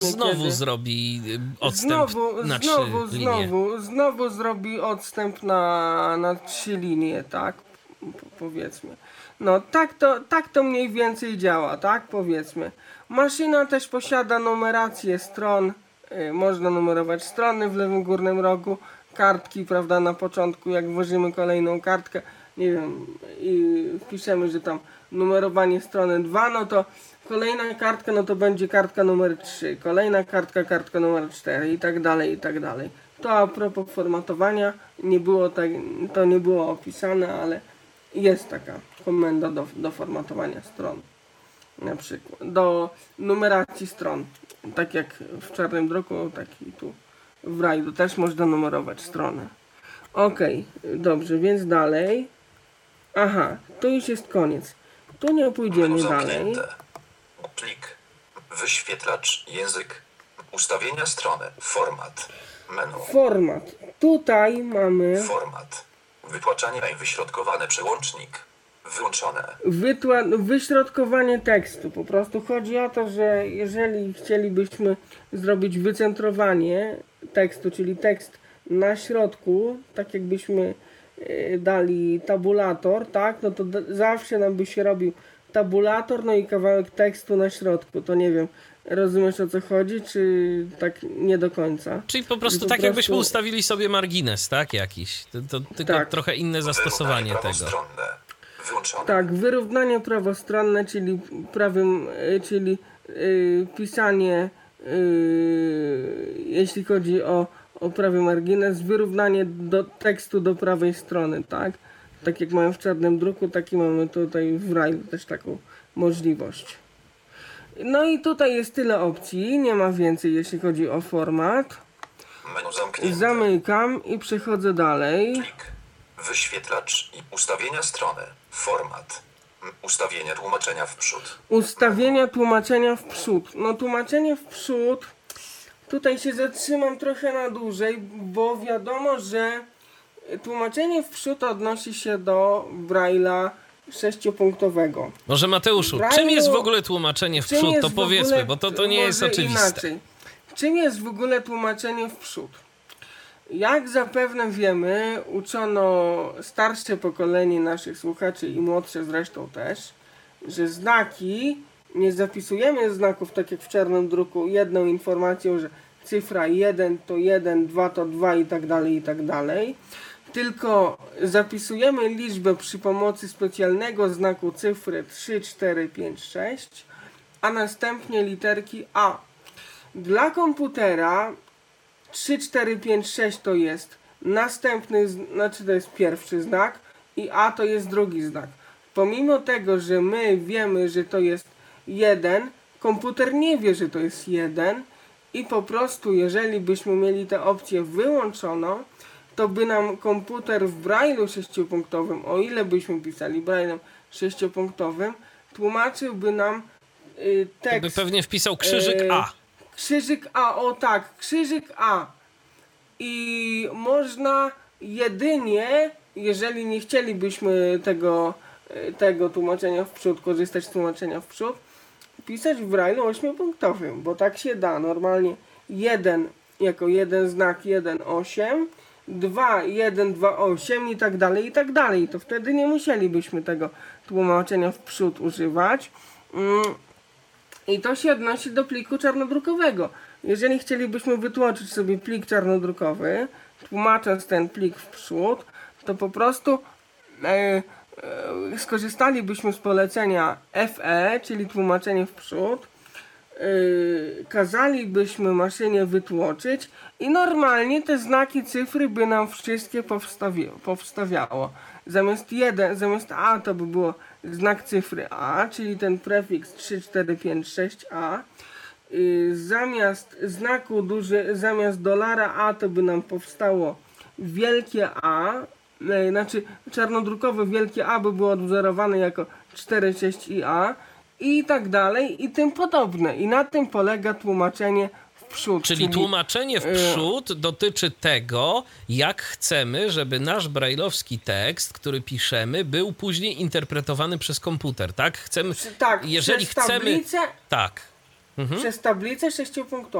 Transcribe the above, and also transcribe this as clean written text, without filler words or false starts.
Znowu zrobi odstęp na 3 linie. Znowu zrobi odstęp na 3 linie, tak? Powiedzmy. No tak to mniej więcej działa, tak? Powiedzmy. Maszyna też posiada numerację stron. Można numerować strony w lewym górnym rogu. Kartki, prawda, na początku, jak włożymy kolejną kartkę, nie wiem, i wpiszemy, że tam numerowanie strony 2, no to kolejna kartka, no to będzie kartka numer 3, kolejna kartka numer 4 i tak dalej, i tak dalej. To a propos formatowania, to nie było opisane, ale jest taka komenda do formatowania stron. Na przykład do numeracji stron. Tak jak w czarnym druku, tak i tu w Braille'u też można numerować strony. Okej, dobrze, więc dalej. Aha, tu już jest koniec. Tu nie pójdziemy dalej. Plik, wyświetlacz, język, ustawienia strony, format, menu. Format. Tutaj mamy Format, wytłaczanie i wyśrodkowany przełącznik, wyłączone. Wyśrodkowanie tekstu. Po prostu chodzi o to, że jeżeli chcielibyśmy zrobić wycentrowanie tekstu, czyli tekst na środku, tak jakbyśmy dali tabulator, tak, no to zawsze nam by się robił tabulator, no i kawałek tekstu na środku. To nie wiem, rozumiesz, o co chodzi, czy tak nie do końca? Czyli po prostu tak jakbyśmy ustawili sobie margines, tak, jakiś. To tylko tak. Trochę inne zastosowanie tego. Wyłączone. Tak, wyrównanie prawostronne, czyli pisanie, jeśli chodzi o prawy margines, wyrównanie do tekstu do prawej strony, tak? Tak jak mamy w czarnym druku, tak i mamy tutaj w Braille'u też taką możliwość. No i tutaj jest tyle opcji, nie ma więcej, jeśli chodzi o format. Menu zamknięte. Zamykam i przechodzę dalej. Plik, wyświetlacz i ustawienia strony, format, ustawienia tłumaczenia w przód. Ustawienia tłumaczenia w przód. No tłumaczenie w przód, tutaj się zatrzymam trochę na dłużej, bo wiadomo, że tłumaczenie w przód odnosi się do Braille'a 6-punktowego. Może Mateuszu, czym jest w ogóle tłumaczenie w przód? To powiedzmy, bo to nie jest oczywiste. Inaczej. Czym jest w ogóle tłumaczenie w przód? Jak zapewne wiemy, uczono starsze pokolenie naszych słuchaczy i młodsze zresztą też, że znaki, nie zapisujemy znaków tak jak w czarnym druku jedną informacją, że cyfra 1 to 1, 2 to 2 i tak dalej, tylko zapisujemy liczbę przy pomocy specjalnego znaku cyfry 3, 4, 5, 6, a następnie literki A. Dla komputera 3, 4, 5, 6 to jest następny, znaczy to jest pierwszy znak i A to jest drugi znak. Pomimo tego, że my wiemy, że to jest 1, komputer nie wie, że to jest 1 i po prostu jeżeli byśmy mieli tę opcję wyłączoną, to by nam komputer w Braille'u 6-punktowym, o ile byśmy pisali Braille'em 6-punktowym, tłumaczyłby nam tekst. To by pewnie wpisał krzyżyk A. Krzyżyk A, o tak, krzyżyk A. I można jedynie, jeżeli nie chcielibyśmy tego tłumaczenia w przód, korzystać z tłumaczenia w przód, pisać w Braille'u 8-punktowym, bo tak się da. Normalnie 1 jako jeden znak 1, 8, 2, 1, 2, 8 i tak dalej. To wtedy nie musielibyśmy tego tłumaczenia w przód używać. I to się odnosi do pliku czarnodrukowego. Jeżeli chcielibyśmy wytłoczyć sobie plik czarnodrukowy, tłumacząc ten plik w przód, to po prostu skorzystalibyśmy z polecenia FE, czyli tłumaczenie w przód, kazalibyśmy maszynie wytłoczyć i normalnie te znaki cyfry by nam wszystkie powstawiało. Zamiast A to by było znak cyfry A, czyli ten prefiks 3, 4, 5, 6A. Zamiast znaku zamiast dolara A to by nam powstało wielkie A, znaczy czarnodrukowe wielkie A by było odwzorowane jako 4, 6 i A i tak dalej i tym podobne. I na tym polega tłumaczenie w przód. Czyli tłumaczenie w przód dotyczy tego, jak chcemy, żeby nasz brajlowski tekst, który piszemy, był później interpretowany przez komputer, tak? Chcemy, tak, jeżeli przez tablicę, tak. przez tablicę 6-punktową.